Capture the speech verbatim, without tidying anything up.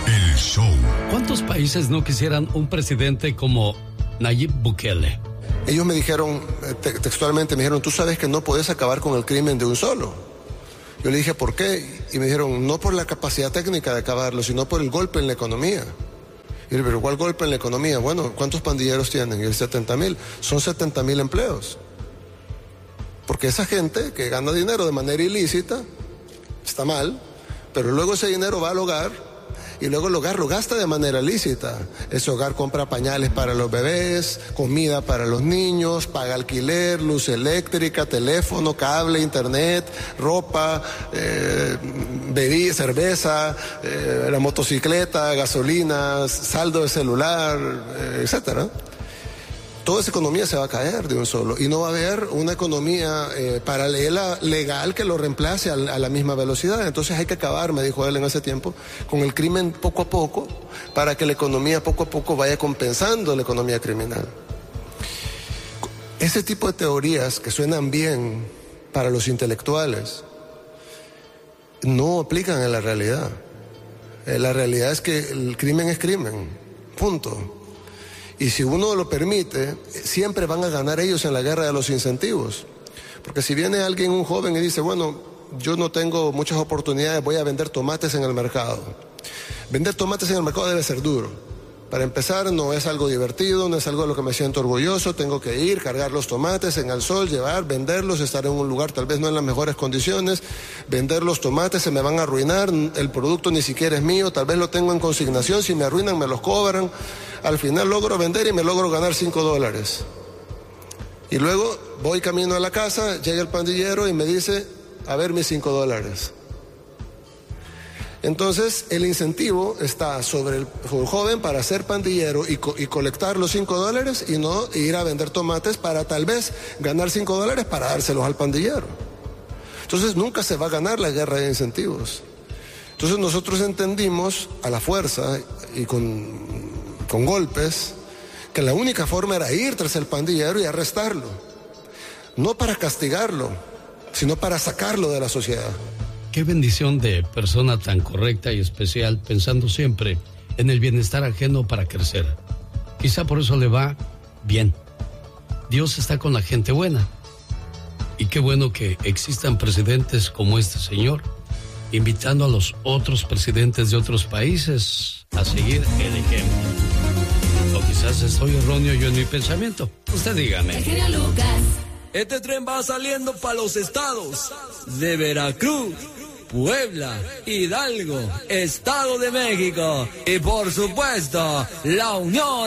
El show. ¿Cuántos países no quisieran un presidente como Nayib Bukele? Ellos me dijeron, te- textualmente me dijeron, tú sabes que no puedes acabar con el crimen de un solo. Yo le dije, ¿por qué? Y me dijeron, no por la capacidad técnica de acabarlo, sino por el golpe en la economía. Y le dije, ¿pero cuál golpe en la economía? Bueno, ¿cuántos pandilleros tienen? Y el setenta mil. Son setenta mil empleos. Porque esa gente que gana dinero de manera ilícita, está mal, pero luego ese dinero va al hogar, y luego el hogar lo gasta de manera lícita. Ese hogar compra pañales para los bebés, comida para los niños, paga alquiler, luz eléctrica, teléfono, cable, internet, ropa, eh, bebida, cerveza, eh, la motocicleta, gasolina, saldo de celular, eh, etcétera. Toda esa economía se va a caer de un solo y no va a haber una economía eh, paralela, legal, que lo reemplace a, a la misma velocidad. Entonces hay que acabar, me dijo él en ese tiempo, con el crimen poco a poco para que la economía poco a poco vaya compensando la economía criminal. Ese tipo de teorías que suenan bien para los intelectuales no aplican en la realidad. Eh, la realidad es que el crimen es crimen, punto. Y si uno lo permite, siempre van a ganar ellos en la guerra de los incentivos. Porque si viene alguien, un joven, y dice, bueno, yo no tengo muchas oportunidades, voy a vender tomates en el mercado. Vender tomates en el mercado debe ser duro. Para empezar, no es algo divertido, no es algo de lo que me siento orgulloso. Tengo que ir, cargar los tomates en el sol, llevar, venderlos, estar en un lugar tal vez no en las mejores condiciones. Vender los tomates, se me van a arruinar, el producto ni siquiera es mío, tal vez lo tengo en consignación, si me arruinan me los cobran. Al final logro vender y me logro ganar cinco dólares. Y luego voy camino a la casa, llega el pandillero y me dice, a ver mis cinco dólares. Entonces el incentivo está sobre el joven para ser pandillero y, co- y colectar los cinco dólares y no ir a vender tomates para tal vez ganar cinco dólares para dárselos al pandillero. Entonces nunca se va a ganar la guerra de incentivos. Entonces nosotros entendimos a la fuerza y con... con golpes, que la única forma era ir tras el pandillero y arrestarlo, no para castigarlo, sino para sacarlo de la sociedad. Qué bendición de persona tan correcta y especial, pensando siempre en el bienestar ajeno para crecer. Quizá por eso le va bien. Dios está con la gente buena. Y qué bueno que existan presidentes como este señor, invitando a los otros presidentes de otros países a seguir el ejemplo. O quizás estoy erróneo yo en mi pensamiento. Usted dígame. El genio Lucas. Este tren va saliendo para los estados de Veracruz, Puebla, Hidalgo, Estado de México y por supuesto la Unión